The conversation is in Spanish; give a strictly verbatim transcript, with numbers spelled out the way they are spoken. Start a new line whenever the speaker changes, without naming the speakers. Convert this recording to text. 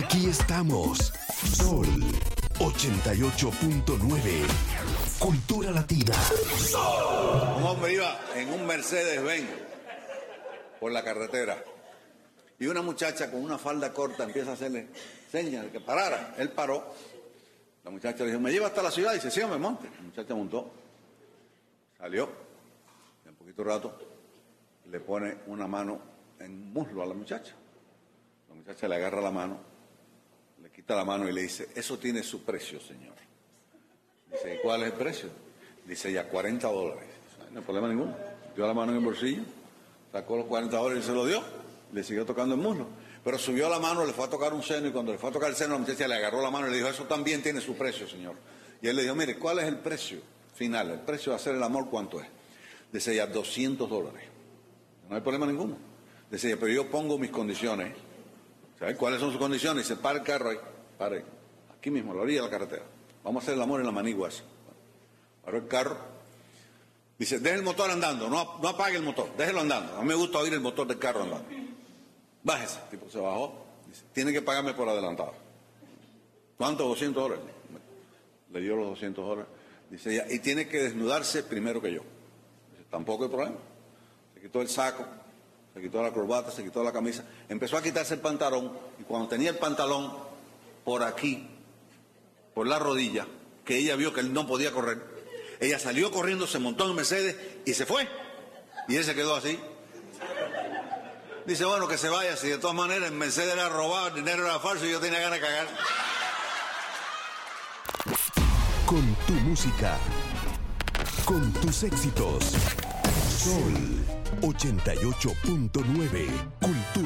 Aquí estamos. Sol ochenta y ocho punto nueve. Cultura Latina.
Un hombre iba en un Mercedes-Benz por la carretera y una muchacha con una falda corta empieza a hacerle señas de que parara. Él paró. La muchacha le dijo, ¿me lleva hasta la ciudad? Y dice, sí, me monte. La muchacha montó, salió, y en poquito rato le pone una mano en muslo a la muchacha. La muchacha le agarra la mano, le quita la mano y le dice, eso tiene su precio, señor. Dice, ¿y cuál es el precio? Dice, ya cuarenta dólares. No hay problema ninguno. Dio la mano en el bolsillo, sacó los cuarenta dólares y se lo dio. Le siguió tocando el muslo. Pero subió la mano, le fue a tocar un seno y cuando le fue a tocar el seno, la muchacha le agarró la mano y le dijo, eso también tiene su precio, señor. Y él le dijo, mire, ¿cuál es el precio final? El precio de hacer el amor, ¿cuánto es? Dice ella, doscientos dólares. No hay problema ninguno. Dice ella, pero yo pongo mis condiciones. ¿Sabes cuáles son sus condiciones? Dice, para el carro ahí, para ahí, aquí mismo, a la orilla de la carretera. Vamos a hacer el amor en la manigua esa. Paró el carro. Dice, deje el motor andando, no, no apague el motor, déjelo andando. A mí me gusta oír el motor del carro andando. Bájese. El tipo se bajó. Dice, tiene que pagarme por adelantado. ¿Cuánto? doscientos dólares. Le dio los doscientos dólares. Dice ella, y tiene que desnudarse primero que yo. Dice, tampoco hay problema. Se quitó el saco, se quitó la corbata, se quitó la camisa. Empezó a quitarse el pantalón. Y cuando tenía el pantalón por aquí, por la rodilla, que ella vio que él no podía correr, ella salió corriendo, se montó en el Mercedes y se fue. Y él se quedó así. Dice, bueno, que se vaya, si de todas maneras el Mercedes era robado, el dinero era falso y yo tenía ganas de cagar.
Con tu música, con tus éxitos. Sol ochenta y ocho punto nueve. Cultura.